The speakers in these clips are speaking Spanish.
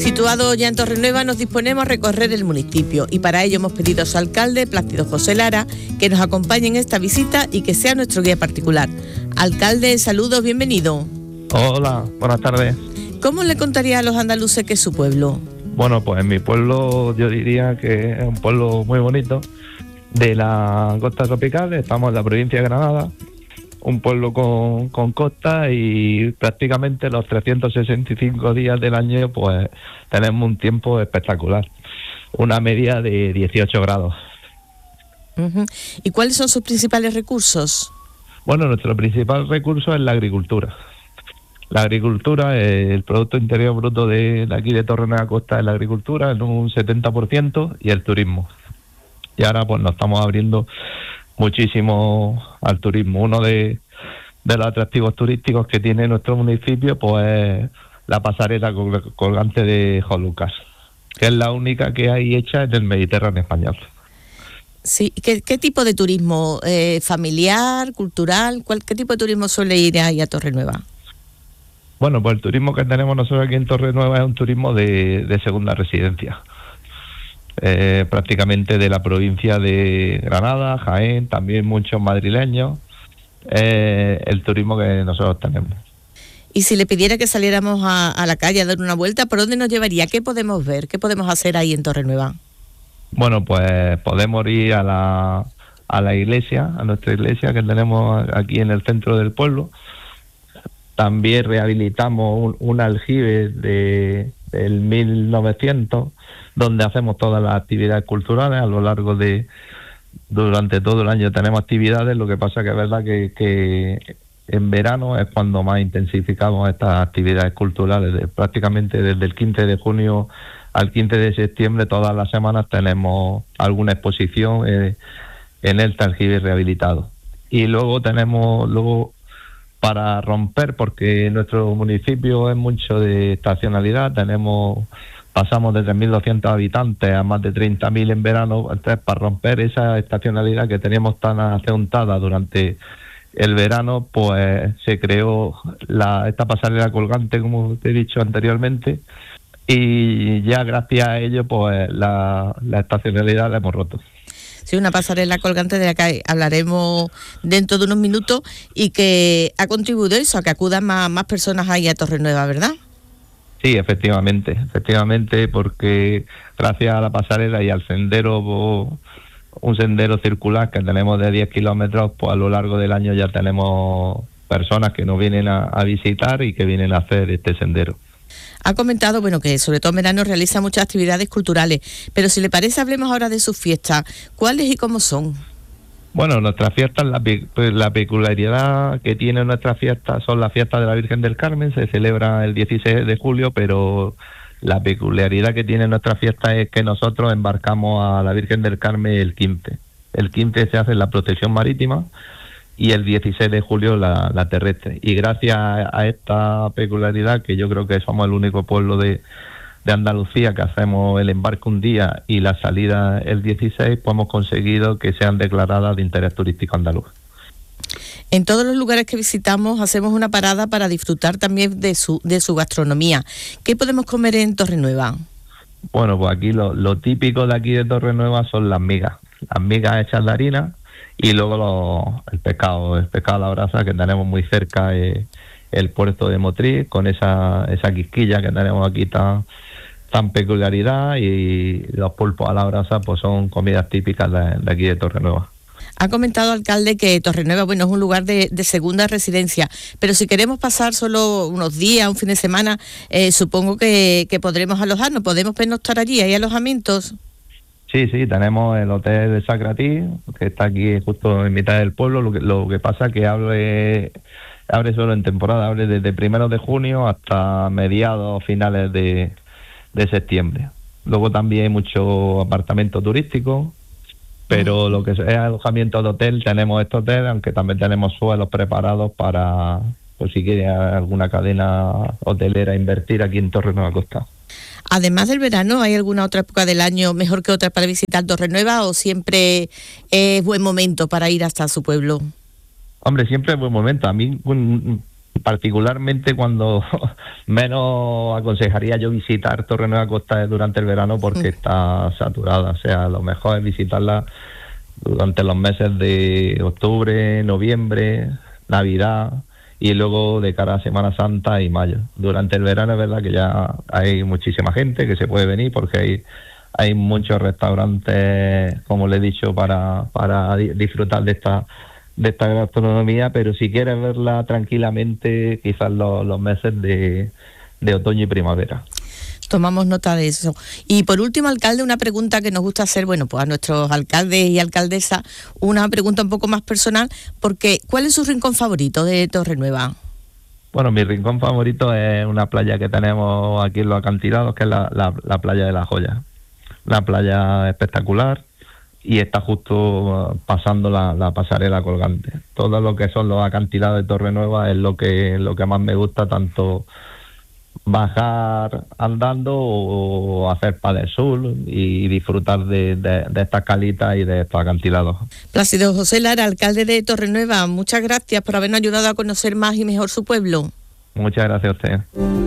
Situado ya en Torrenueva, nos disponemos a recorrer el municipio y para ello hemos pedido a su alcalde, Plácido José Lara, que nos acompañe en esta visita y que sea nuestro guía particular. Alcalde, saludos, bienvenido. Hola, buenas tardes. ¿Cómo le contaría a los andaluces que es su pueblo? Bueno, pues mi pueblo yo diría que es un pueblo muy bonito de la costa tropical. Estamos en la provincia de Granada, un pueblo con costa y prácticamente los 365 días del año pues tenemos un tiempo espectacular, una media de 18 grados. Uh-huh. ¿Y cuáles son sus principales recursos? Bueno, nuestro principal recurso es la agricultura. La agricultura, el Producto Interior Bruto de aquí de Torrenueva Costa es la agricultura en un 70% y el turismo. Y ahora pues nos estamos abriendo muchísimo al turismo. Uno de los atractivos turísticos que tiene nuestro municipio pues la pasarela colgante de Jolucas, que es la única que hay hecha en el Mediterráneo español. Sí, ¿qué tipo de turismo? ¿Familiar, cultural? ¿Qué tipo de turismo suele ir ahí a Torrenueva? Bueno, pues el turismo que tenemos nosotros aquí en Torrenueva es un turismo de segunda residencia. Prácticamente de la provincia de Granada, Jaén, también muchos madrileños, el turismo que nosotros tenemos. Y si le pidiera que saliéramos a la calle a dar una vuelta, ¿por dónde nos llevaría? ¿Qué podemos ver? ¿Qué podemos hacer ahí en Torrenueva? Bueno, pues podemos ir a la iglesia, a nuestra iglesia que tenemos aquí en el centro del pueblo. También rehabilitamos un aljibe del 1900, donde hacemos todas las actividades culturales a lo largo durante todo el año tenemos actividades. Lo que pasa que es verdad que en verano es cuando más intensificamos estas actividades culturales. Prácticamente desde el 15 de junio al 15 de septiembre, todas las semanas tenemos alguna exposición en el aljibe rehabilitado. Y luego tenemos para romper, porque nuestro municipio es mucho de estacionalidad, pasamos de 3.200 habitantes a más de 30.000 en verano. Entonces, para romper esa estacionalidad que teníamos tan acentuada durante el verano, pues se creó esta pasarela colgante, como te he dicho anteriormente, y ya gracias a ello pues la estacionalidad la hemos roto. Sí, una pasarela colgante de la que hablaremos dentro de unos minutos y que ha contribuido eso, a que acudan más personas ahí a Torrenueva, ¿verdad? Sí, efectivamente, porque gracias a la pasarela y al sendero, un sendero circular que tenemos de 10 kilómetros, pues a lo largo del año ya tenemos personas que nos vienen a visitar y que vienen a hacer este sendero. Ha comentado, que sobre todo en verano realiza muchas actividades culturales, pero si le parece hablemos ahora de sus fiestas. ¿Cuáles y cómo son? Bueno, nuestras fiestas, la peculiaridad que tiene nuestras fiestas son las fiestas de la Virgen del Carmen. Se celebra el 16 de julio, pero la peculiaridad que tiene nuestra fiesta es que nosotros embarcamos a la Virgen del Carmen el 15. El 15 se hace la procesión marítima y el 16 de julio la terrestre. Y gracias a esta peculiaridad, que yo creo que somos el único pueblo de Andalucía que hacemos el embarque un día y la salida el 16, pues hemos conseguido que sean declaradas de interés turístico andaluz. En todos los lugares que visitamos hacemos una parada para disfrutar también de su gastronomía. ¿Qué podemos comer en Torrenueva? Bueno, pues aquí lo típico de aquí de Torrenueva son las migas hechas de harina. Y luego el pescado a la brasa que tenemos muy cerca, el puerto de Motril, con esa quisquilla que tenemos aquí tan peculiaridad, y los pulpos a la brasa pues son comidas típicas de aquí de Torrenueva. Ha comentado, alcalde, que Torrenueva es un lugar de segunda residencia, pero si queremos pasar solo unos días, un fin de semana, supongo que podremos alojarnos, podemos pernoctar allí, ¿hay alojamientos? Sí, tenemos el hotel de Sacratí, que está aquí justo en mitad del pueblo. Lo que pasa es que abre solo en temporada, abre desde 1 de junio hasta mediados, finales de septiembre. Luego también hay mucho apartamento turístico, pero lo que es alojamiento de hotel, tenemos este hotel, aunque también tenemos suelos preparados para, pues si quiere alguna cadena hotelera invertir aquí en Torrenueva Costa. Además del verano, ¿hay alguna otra época del año mejor que otra para visitar Torrenueva o siempre es buen momento para ir hasta su pueblo? Hombre, siempre es buen momento. A mí particularmente cuando menos aconsejaría yo visitar Torrenueva Costa durante el verano, porque está saturada. O sea, lo mejor es visitarla durante los meses de octubre, noviembre, Navidad y luego de cara a Semana Santa y mayo. Durante el verano es verdad que ya hay muchísima gente que se puede venir, porque hay muchos restaurantes, como le he dicho, para disfrutar de esta gastronomía, pero si quieres verla tranquilamente, quizás los meses de otoño y primavera. Tomamos nota de eso. Y por último, alcalde, una pregunta que nos gusta hacer, bueno, pues a nuestros alcaldes y alcaldesas, una pregunta un poco más personal, porque ¿cuál es su rincón favorito de Torrenueva? Bueno, mi rincón favorito es una playa que tenemos aquí en los acantilados, que es la playa de La Joya. Una playa espectacular, y está justo pasando la pasarela colgante. Todo lo que son los acantilados de Torrenueva es lo que más me gusta, tanto bajar andando o hacer paddle surf y disfrutar de estas calitas y de estos acantilados. Plácido José Lara, alcalde de Torrenueva, muchas gracias por habernos ayudado a conocer más y mejor su pueblo. Muchas gracias a usted.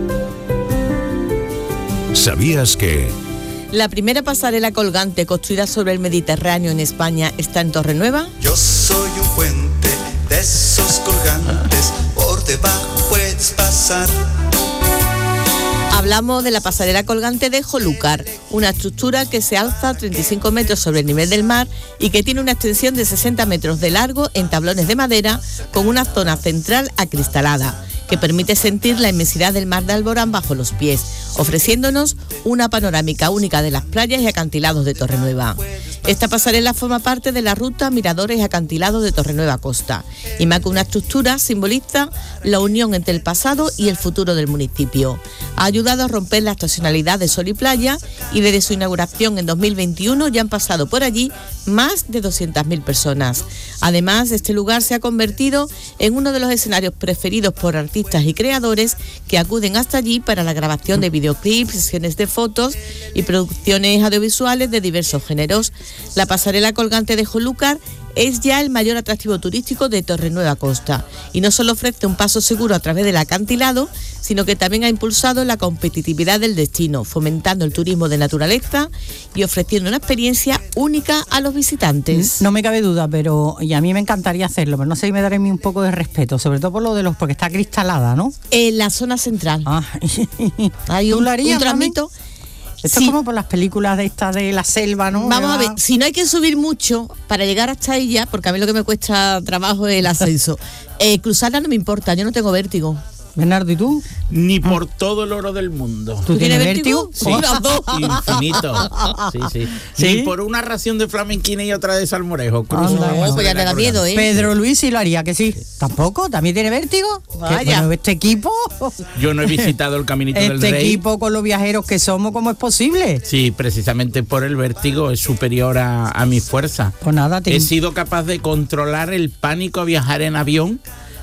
¿Sabías que la primera pasarela colgante construida sobre el Mediterráneo en España está en Torrenueva? Yo soy un puente de esos colgantes, por debajo puedes pasar. Hablamos de la pasarela colgante de Jolúcar, una estructura que se alza 35 metros sobre el nivel del mar y que tiene una extensión de 60 metros de largo en tablones de madera, con una zona central acristalada, que permite sentir la inmensidad del mar de Alborán bajo los pies, ofreciéndonos una panorámica única de las playas y acantilados de Torrenueva. Esta pasarela forma parte de la ruta Miradores y Acantilados de Torrenueva Costa, y más que una estructura, simboliza la unión entre el pasado y el futuro del municipio. Ha ayudado a romper la estacionalidad de sol y playa, y desde su inauguración en 2021 ya han pasado por allí más de 200.000 personas. Además, este lugar se ha convertido en uno de los escenarios preferidos por artistas y creadores que acuden hasta allí para la grabación de videoclips, sesiones de fotos y producciones audiovisuales de diversos géneros. La pasarela colgante de Jolúcar es ya el mayor atractivo turístico de Torrenueva Costa, y no solo ofrece un paso seguro a través del acantilado, sino que también ha impulsado la competitividad del destino, fomentando el turismo de naturaleza y ofreciendo una experiencia única a los visitantes. No me cabe duda, y a mí me encantaría hacerlo, pero no sé si me daré un poco de respeto, sobre todo por lo de porque está cristalada, ¿no? En la zona central. Hay un tramito. Esto es como por las películas de la selva, ¿no? Vamos a ver, si no hay que subir mucho para llegar hasta ella, porque a mí lo que me cuesta trabajo es el ascenso, cruzarla no me importa, yo no tengo vértigo. Bernardo, ¿y tú? Ni por todo el oro del mundo. ¿Tú tienes vértigo? Sí, infinito. Sí. Ni por una ración de flamenquina y otra de salmorejo. Pues ya te da miedo, ¿eh? Pedro Luis sí lo haría, que sí. ¿Tampoco? ¿También tiene vértigo? Vaya. Bueno, este equipo... Yo no he visitado el Caminito del Rey. Este equipo con los viajeros que somos, ¿cómo es posible? Sí, precisamente por el vértigo es superior a mi fuerza. Pues nada, he sido capaz de controlar el pánico a viajar en avión,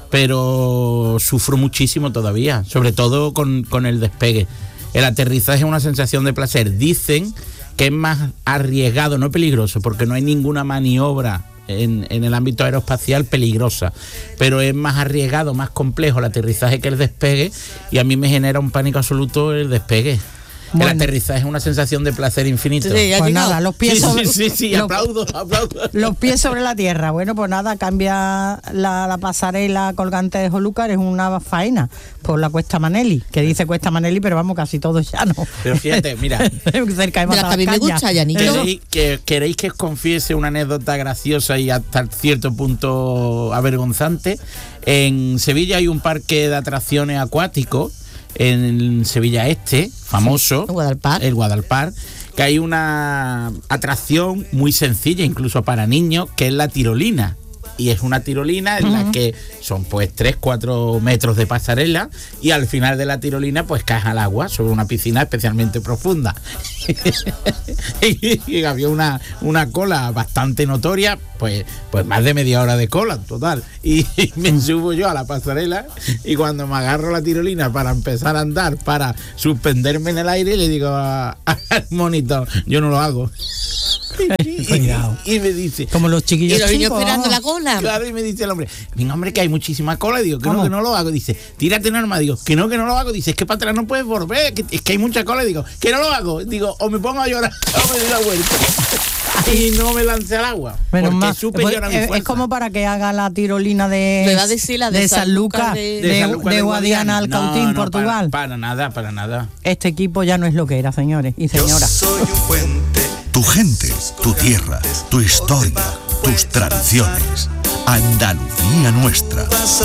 pero sufro muchísimo todavía, sobre todo con el despegue. El aterrizaje es una sensación de placer. Dicen que es más arriesgado, no peligroso, porque no hay ninguna maniobra en el ámbito aeroespacial peligrosa, pero es más arriesgado, más complejo el aterrizaje que el despegue, y a mí me genera un pánico absoluto el despegue. Bueno. El aterrizaje es una sensación de placer infinito. Sí, pues nada, los pies sobre... Sí, aplaudo. Los pies sobre la tierra. Bueno, pues nada, cambia la pasarela colgante de Jolúcar, es una faena por la Cuesta Maneli, que dice Cuesta Maneli, pero vamos, casi todo llano. Pero fíjate, mira. Cerca de a mí me gusta, Yanito. ¿Queréis que os confiese una anécdota graciosa y hasta cierto punto avergonzante? En Sevilla hay un parque de atracciones acuáticos, en Sevilla Este, famoso, el Guadalpar, que hay una atracción muy sencilla, incluso para niños, que es la tirolina. Y es una tirolina en la que son pues 3-4 metros de pasarela, y al final de la tirolina pues caes al agua sobre una piscina especialmente profunda. Y había una cola bastante notoria, pues más de media hora de cola en total. Y me subo yo a la pasarela, y cuando me agarro la tirolina para empezar a andar, para suspenderme en el aire, le digo al monitor, yo no lo hago. y me dice... Como los chiquillos. Y los niños chicos, esperando la cola. Claro, y me dice el hombre, venga, hombre, que hay muchísima cola. Digo, que no lo hago. Dice, tírate normal. Digo, que no lo hago. Dice, es que para atrás no puedes volver, es que hay mucha cola. Digo, que no lo hago. Digo, o me pongo a llorar o me doy la vuelta. Y no me lancé al agua. Menos porque mal. supe llorar mi fuerza. Es como para que haga la tirolina de San Lucas, de Guadiana al Cautín, Portugal. Para nada. Este equipo ya no es lo que era, señores y señoras. Yo soy un puente. Tu gente, tu tierra, tu historia, tus tradiciones. Andalucía nuestra.